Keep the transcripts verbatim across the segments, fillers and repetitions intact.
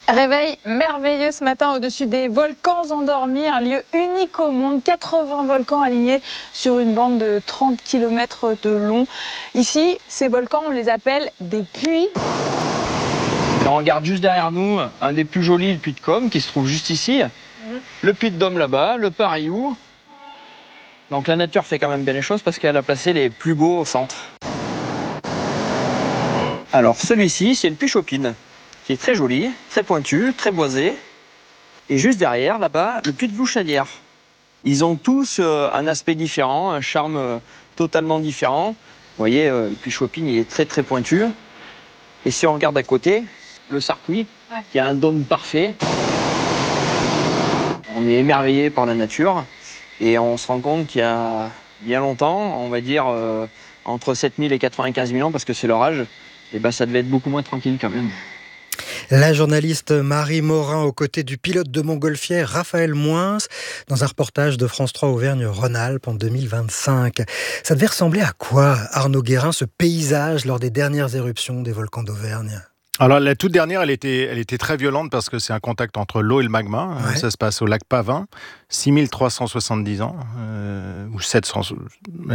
Réveil merveilleux ce matin au-dessus des volcans endormis, un lieu unique au monde, quatre-vingts volcans alignés sur une bande de trente kilomètres de long. Ici, ces volcans, on les appelle des puits. Et on regarde juste derrière nous un des plus jolis, le puits de Com, qui se trouve juste ici. Mmh. Le puits de Dôme là-bas, le Pariou. Donc la nature fait quand même bien les choses parce qu'elle a placé les plus beaux au centre. Alors celui-ci, c'est le puits Chopine, qui est très joli, très pointu, très boisé. Et juste derrière, là-bas, le puits de Vouchadière. Ils ont tous euh, un aspect différent, un charme euh, totalement différent. Vous voyez, euh, le puits Chopine, il est très très pointu. Et si on regarde à côté, le Sarpuy, ouais, qui a un dôme parfait. On est émerveillé par la nature et on se rend compte qu'il y a bien longtemps, on va dire euh, entre sept mille et quatre-vingt-quinze mille ans, parce que c'est leur âge, et ben ça devait être beaucoup moins tranquille quand même. La journaliste Marie Morin aux côtés du pilote de montgolfière Raphaël Moins dans un reportage de France trois Auvergne-Rhône-Alpes en deux mille vingt-cinq. Ça devait ressembler à quoi, Arnaud Guérin, ce paysage lors des dernières éruptions des volcans d'Auvergne ? Alors la toute dernière, elle était, elle était très violente parce que c'est un contact entre l'eau et le magma. Ouais. Ça se passe au lac Pavin, six mille trois cent soixante-dix ans, euh, ou sept cents. Et,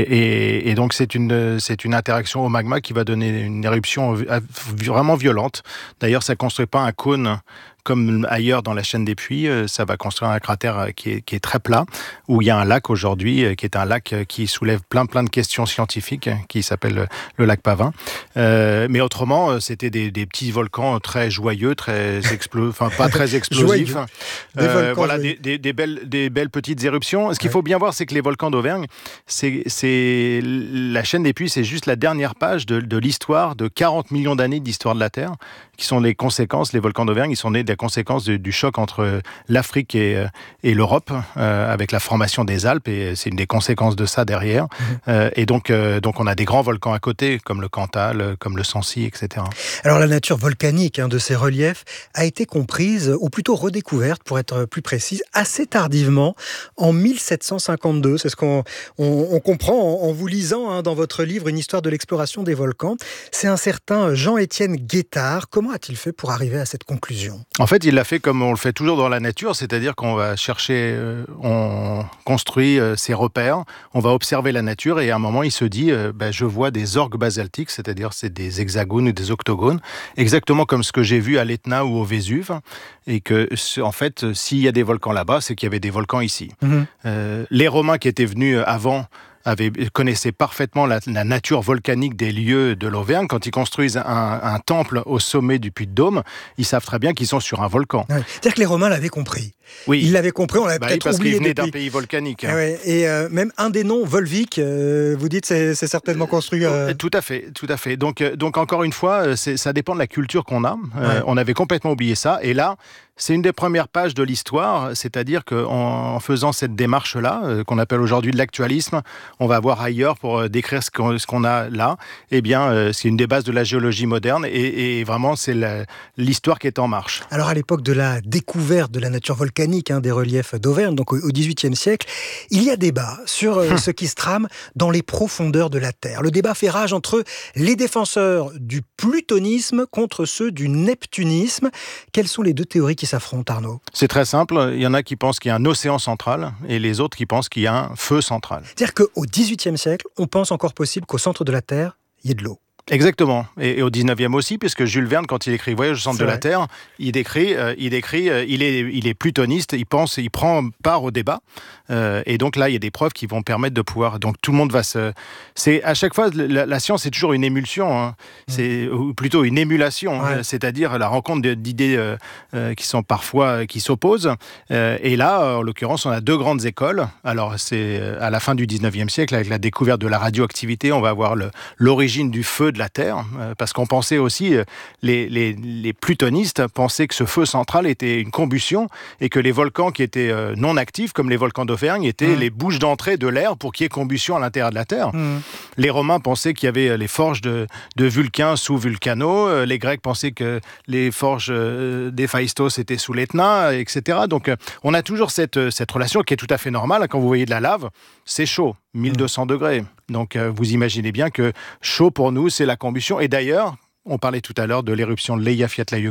et, et donc c'est une, c'est une interaction au magma qui va donner une éruption vraiment violente. D'ailleurs, ça ne construit pas un cône comme ailleurs dans la chaîne des puits, ça va construire un cratère qui est, qui est très plat, où il y a un lac aujourd'hui, qui est un lac qui soulève plein plein de questions scientifiques, qui s'appelle le lac Pavin. Euh, mais autrement, c'était des, des petits volcans très joyeux, très explo... enfin pas très explosifs. Des euh, voilà, des, des, des, belles, des belles petites éruptions. Ce qu'il ouais. faut bien voir, c'est que les volcans d'Auvergne, c'est, c'est la chaîne des puits, c'est juste la dernière page de, de l'histoire de quarante millions d'années d'histoire de la Terre, qui sont les conséquences. Les volcans d'Auvergne, ils sont nés des conséquences du, du choc entre l'Afrique et, et l'Europe, euh, avec la formation des Alpes, et c'est une des conséquences de ça derrière. Mmh. Euh, et donc, euh, donc, on a des grands volcans à côté, comme le Cantal, comme le Sancy, et cetera. Alors, la nature volcanique hein, de ces reliefs a été comprise, ou plutôt redécouverte, pour être plus précise, assez tardivement, en mille sept cent cinquante-deux. C'est ce qu'on on, on comprend en, en vous lisant hein, dans votre livre Une histoire de l'exploration des volcans. C'est un certain Jean-Étienne Guettard. Comment a-t-il fait pour arriver à cette conclusion ? En fait, il l'a fait comme on le fait toujours dans la nature, c'est-à-dire qu'on va chercher, euh, on construit euh, ses repères, on va observer la nature et à un moment, il se dit euh, ben, je vois des orgues basaltiques, c'est-à-dire c'est des hexagones ou des octogones, exactement comme ce que j'ai vu à l'Etna ou au Vésuve, et que en fait, s'il y a des volcans là-bas, c'est qu'il y avait des volcans ici. Mmh. Euh, les Romains qui étaient venus avant Avait, connaissaient parfaitement la, la nature volcanique des lieux de l'Auvergne. Quand ils construisent un, un temple au sommet du Puy de Dôme, ils savent très bien qu'ils sont sur un volcan. Ouais. C'est-à-dire que les Romains l'avaient compris. Oui. Ils l'avaient compris, on l'avait bah peut-être oui, parce oublié. Parce qu'ils venaient depuis. d'un pays volcanique. Ah ouais. Et euh, même un des noms, Volvic, euh, vous dites c'est, c'est certainement construit... Euh... Tout à fait, tout à fait. Donc, donc encore une fois, c'est, ça dépend de la culture qu'on a. Ouais. Euh, on avait complètement oublié ça. Et là, c'est une des premières pages de l'histoire, c'est-à-dire qu'en faisant cette démarche-là, euh, qu'on appelle aujourd'hui de l'actualisme, on va voir ailleurs pour euh, décrire ce qu'on, ce qu'on a là. Eh bien, euh, c'est une des bases de la géologie moderne et, et vraiment, c'est la, l'histoire qui est en marche. Alors, à l'époque de la découverte de la nature volcanique hein, des reliefs d'Auvergne, donc au dix-huitième siècle, il y a débat sur euh, ce qui se trame dans les profondeurs de la Terre. Le débat fait rage entre les défenseurs du plutonisme contre ceux du neptunisme. Quelles sont les deux théories qui s'affrontent, Arnaud ? C'est très simple. Il y en a qui pensent qu'il y a un océan central et les autres qui pensent qu'il y a un feu central. C'est-à-dire qu'au dix-huitième siècle, on pense encore possible qu'au centre de la Terre, il y ait de l'eau. Exactement. Et, et au dix-neuvième aussi, puisque Jules Verne, quand il écrit Voyage au centre C'est de vrai. la Terre, il décrit, euh, il décrit, euh, il est, il est plutoniste, il pense, il prend part au débat. Euh, et donc là, il y a des preuves qui vont permettre de pouvoir. Donc tout le monde va se. C'est à chaque fois, la, la science, c'est toujours une émulsion. Hein. C'est mmh. ou plutôt une émulation, ouais. C'est-à-dire la rencontre d'idées euh, euh, qui sont parfois qui s'opposent. Euh, et là, en l'occurrence, on a deux grandes écoles. Alors c'est à la fin du dix-neuvième siècle, avec la découverte de la radioactivité, on va avoir le, l'origine du feu de la Terre, parce qu'on pensait aussi, les, les, les plutonistes pensaient que ce feu central était une combustion et que les volcans qui étaient non actifs, comme les volcans d'Auvergne, étaient mmh. les bouches d'entrée de l'air pour qu'il y ait combustion à l'intérieur de la Terre. Mmh. Les Romains pensaient qu'il y avait les forges de, de Vulcain sous Vulcano, les Grecs pensaient que les forges d'Héphaïstos étaient sous l'Etna, et cetera. Donc on a toujours cette, cette relation qui est tout à fait normale. Quand vous voyez de la lave, c'est chaud, mille deux cents degrés. Donc euh, vous imaginez bien que chaud pour nous, c'est la combustion. Et d'ailleurs, on parlait tout à l'heure de l'éruption de l'Eyjafjallajökull